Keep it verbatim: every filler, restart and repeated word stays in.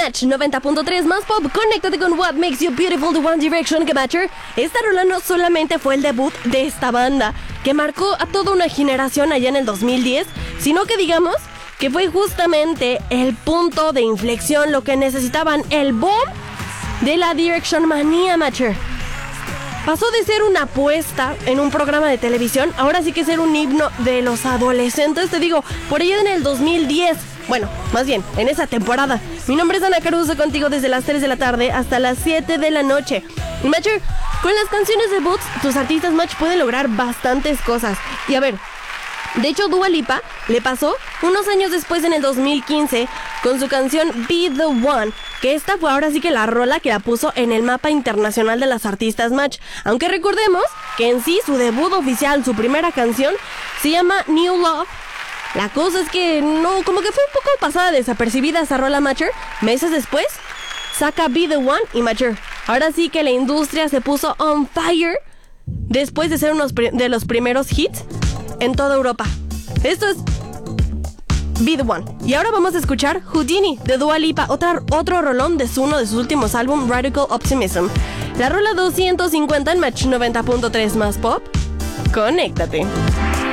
Match noventa punto tres más pop, conéctate con What Makes You Beautiful de One Direction, que Matcher. Esta rola no solamente fue el debut de esta banda, que marcó a toda una generación allá en el dos mil diez, sino que digamos que fue justamente el punto de inflexión, lo que necesitaban, el boom de la Direction manía, Matcher. Pasó de ser una apuesta en un programa de televisión, ahora sí que ser un himno de los adolescentes, te digo, por allá en el dos mil diez. Bueno, más bien, en esa temporada. Mi nombre es Ana Caruso, contigo desde las tres de la tarde hasta las siete de la noche. Y Matcher, con las canciones debuts, tus artistas Match pueden lograr bastantes cosas. Y a ver, de hecho Dua Lipa le pasó unos años después, en el dos mil quince, con su canción Be The One, que esta fue ahora sí que la rola que la puso en el mapa internacional de las artistas Match. Aunque recordemos que en sí su debut oficial, su primera canción, se llama New Love. La cosa es que no, como que fue un poco pasada desapercibida esa rola, Matcher. Meses después, saca Be The One y Matcher, ahora sí que la industria se puso on fire después de ser uno de los primeros hits en toda Europa. Esto es Be The One. Y ahora vamos a escuchar Houdini de Dua Lipa, otra, otro rolón de su, uno de sus últimos álbumes, Radical Optimism. La rola doscientos cincuenta en Match noventa punto tres más pop. Conéctate.